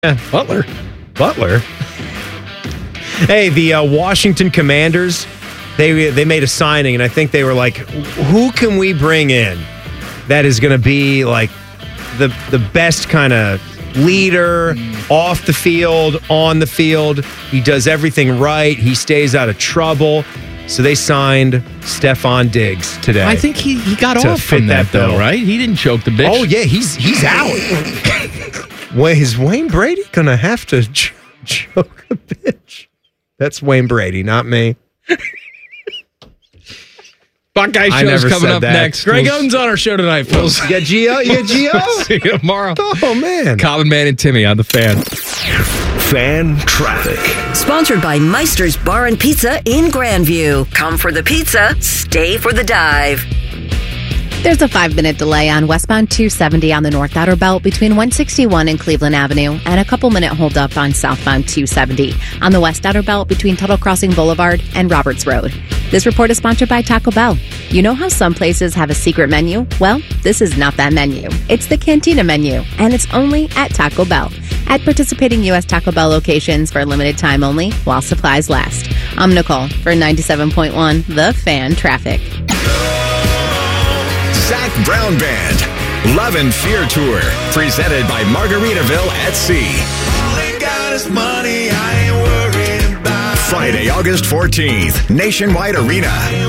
Butler. Hey, the Washington Commanders, they made a signing, and I think they were like, who can we bring in that is going to be like the best kind of leader off the field, on the field. He does everything right. He stays out of trouble. So they signed Stephon Diggs today. I think he got off from that though, right? He didn't choke the bitch. Oh, yeah, he's out. Well, is Wayne Brady going to have to choke a bitch? That's Wayne Brady, not me. Buckeye Show's coming up next. Greg Oden's on our show tonight, folks. You got Gio? See you tomorrow. Oh, man. Common Man and Timmy on the Fan. Fan Traffic. Sponsored by Meister's Bar and Pizza in Grandview. Come for the pizza, stay for the dive. There's a 5-minute delay on westbound 270 on the North Outer Belt between 161 and Cleveland Avenue, and a couple-minute holdup on southbound 270 on the West Outer Belt between Tuttle Crossing Boulevard and Roberts Road. This report is sponsored by Taco Bell. You know how some places have a secret menu? Well, this is not that menu. It's the Cantina menu, and it's only at Taco Bell. At participating U.S. Taco Bell locations for a limited time only while supplies last. I'm Nicole for 97.1 The Fan Traffic. Zach Brown Band, Love and Fear Tour, presented by Margaritaville at Sea. All I got is money, I ain't worried about. Friday, August 14th, Nationwide Arena.